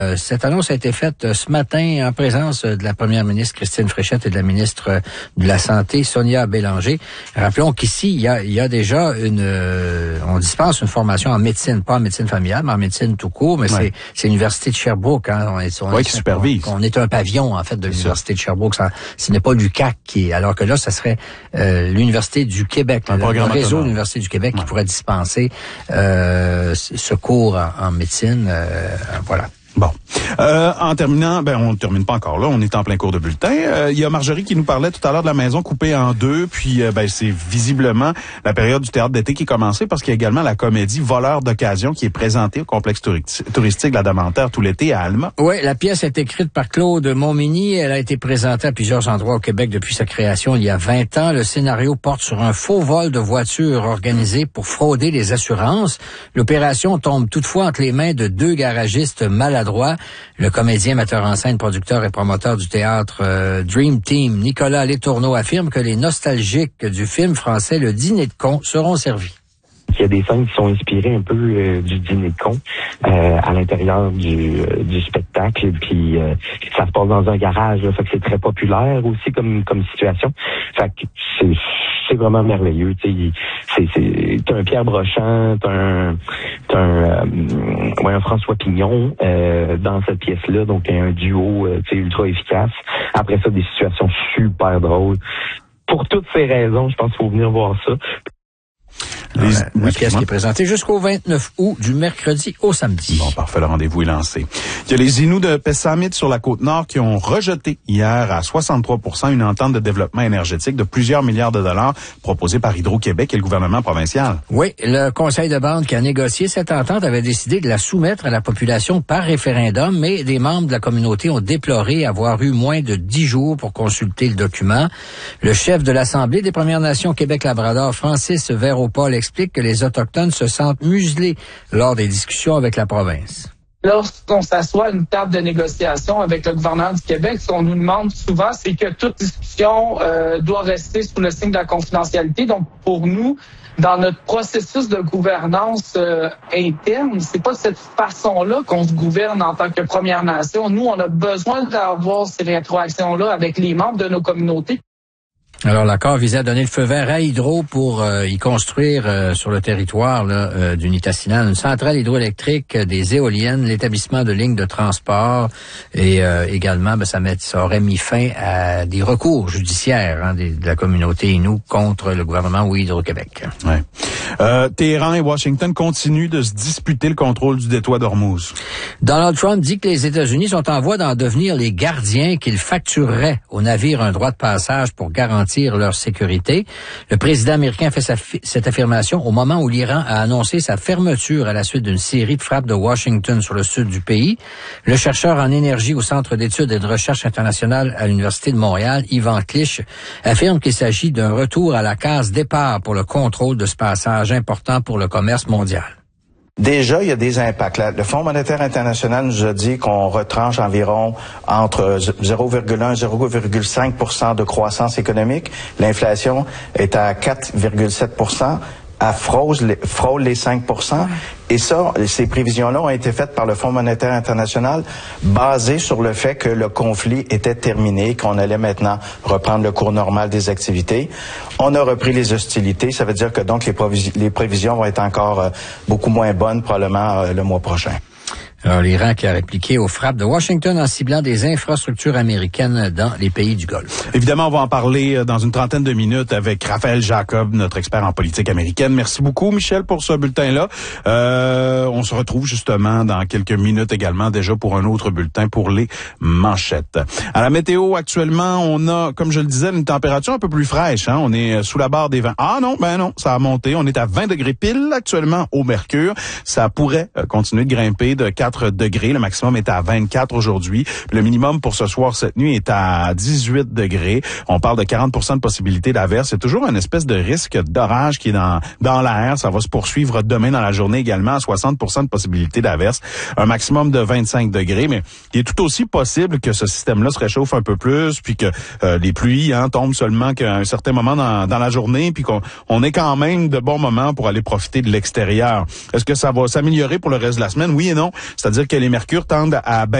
Cette annonce a été faite ce matin en présence de la première ministre Christine Fréchette et de la ministre de la Santé Sonia Bélanger. Rappelons qu'ici, il y a déjà on dispense une formation en médecine, pas en médecine familiale, mais en médecine tout court, mais c'est l'Université de Sherbrooke. Hein. Qui supervise. On est un pavillon, en fait, de l'Université de Sherbrooke. Ce n'est pas l'UQAC alors que là, ça serait l'Université du Québec, le réseau de l'Université du Québec qui pourrait dispenser ce cours en médecine. Voilà. Bon. En terminant, on ne termine pas encore là, on est en plein cours de bulletin. Il y a Marjorie qui nous parlait tout à l'heure de la maison coupée en deux, puis c'est visiblement la période du théâtre d'été qui est commencée parce qu'il y a également la comédie Voleurs d'occasion qui est présentée au complexe touristique de la Dementaire tout l'été à Alma. Oui, la pièce est écrite par Claude Montminy. Elle a été présentée à plusieurs endroits au Québec depuis sa création il y a 20 ans. Le scénario porte sur un faux vol de voitures organisé pour frauder les assurances. L'opération tombe toutefois entre les mains de deux garagistes maladroits. Le comédien, metteur en scène, producteur et promoteur du théâtre Dream Team, Nicolas Letourneau, affirme que les nostalgiques du film français Le Dîner de cons seront servis. Il y a des scènes qui sont inspirées un peu du dîner de cons à l'intérieur du spectacle, puis ça se passe dans un garage, là, fait que c'est très populaire aussi comme situation. Fait que c'est vraiment merveilleux. T'as un Pierre Brochant, t'as un François Pignon dans cette pièce-là, donc un duo ultra efficace. Après ça, des situations super drôles. Pour toutes ces raisons, je pense qu'il faut venir voir ça. La pièce qui est présentée jusqu'au 29 août, du mercredi au samedi. Bon, parfait, le rendez-vous est lancé. Il y a les Inuits de Pessamit sur la Côte-Nord qui ont rejeté hier à 63% une entente de développement énergétique de plusieurs milliards de dollars proposée par Hydro-Québec et le gouvernement provincial. Oui, le conseil de bande qui a négocié cette entente avait décidé de la soumettre à la population par référendum, mais des membres de la communauté ont déploré avoir eu moins de 10 jours pour consulter le document. Le chef de l'Assemblée des Premières Nations Québec-Labrador, Francis Véropol, explique que les Autochtones se sentent muselés lors des discussions avec la province. Lorsqu'on s'assoit à une table de négociation avec le gouvernement du Québec, ce qu'on nous demande souvent, c'est que toute discussion doit rester sous le signe de la confidentialité. Donc, pour nous, dans notre processus de gouvernance interne, c'est pas de cette façon-là qu'on se gouverne en tant que Première Nation. Nous, on a besoin d'avoir ces rétroactions-là avec les membres de nos communautés. Alors, l'accord visait à donner le feu vert à Hydro pour y construire sur le territoire du Nitassinan une centrale hydroélectrique, des éoliennes, l'établissement de lignes de transport et également, ça aurait mis fin à des recours judiciaires de la communauté Innu contre le gouvernement ou Hydro-Québec. Ouais. Téhéran et Washington continuent de se disputer le contrôle du détroit d'Ormuz. Donald Trump dit que les États-Unis sont en voie d'en devenir les gardiens, qu'ils factureraient aux navires un droit de passage pour garantir leur sécurité. Le président américain fait cette affirmation au moment où l'Iran a annoncé sa fermeture à la suite d'une série de frappes de Washington sur le sud du pays. Le chercheur en énergie au Centre d'études et de recherche internationale à l'Université de Montréal, Yvan Clich, affirme qu'il s'agit d'un retour à la case départ pour le contrôle de ce passage important pour le commerce mondial. Déjà, il y a des impacts. Le Fonds monétaire international nous a dit qu'on retranche environ entre 0,1 et 0,5% de croissance économique. L'inflation est à 4,7%. Elle frôle les 5%. Et ça, ces prévisions-là ont été faites par le Fonds monétaire international basées sur le fait que le conflit était terminé, qu'on allait maintenant reprendre le cours normal des activités. On a repris les hostilités. Ça veut dire que donc les prévisions vont être encore beaucoup moins bonnes probablement le mois prochain. Alors, l'Iran qui a répliqué aux frappes de Washington en ciblant des infrastructures américaines dans les pays du Golfe. Évidemment, on va en parler dans une trentaine de minutes avec Raphaël Jacob, notre expert en politique américaine. Merci beaucoup, Michel, pour ce bulletin-là. On se retrouve justement dans quelques minutes également déjà pour un autre bulletin pour les manchettes. À la météo, actuellement, on a, comme je le disais, une température un peu plus fraîche. Hein? On est sous la barre des 20. Ah non, ça a monté. On est à 20 degrés pile actuellement au mercure. Ça pourrait continuer de grimper de 4 degrés. Le maximum est à 24 aujourd'hui. Le minimum pour ce soir, cette nuit, est à 18 degrés. On parle de 40% de possibilité d'averse. C'est toujours une espèce de risque d'orage qui est dans l'air. Ça va se poursuivre demain dans la journée également à 60% de possibilité d'averse. Un maximum de 25 degrés. Mais il est tout aussi possible que ce système-là se réchauffe un peu plus, puis que les pluies tombent seulement qu'à un certain moment dans la journée, puis qu'on ait quand même de bons moments pour aller profiter de l'extérieur. Est-ce que ça va s'améliorer pour le reste de la semaine? Oui et non. c'est-à-dire que les mercures tendent à